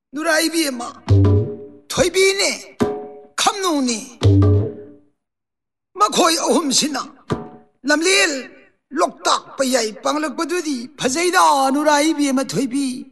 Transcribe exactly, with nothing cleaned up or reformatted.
누라이비에 마ถอยบีเนี่ยคำนูนี่มาคอยเอาหมสินะลำเลี้ยลกตักไปใหญ่ปังเลิกประดุดีพะใจดานุไรบีมาถอยบี